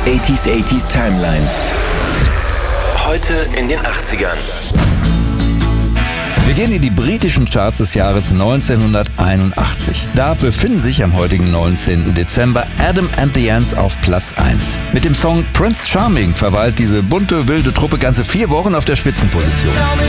80s Timeline. Heute in den 80ern. Wir gehen in die britischen Charts des Jahres 1981. Da befinden sich am heutigen 19. Dezember Adam and the Ants auf Platz 1. Mit dem Song Prince Charming verweilt diese bunte, wilde Truppe ganze 4 Wochen auf der Spitzenposition.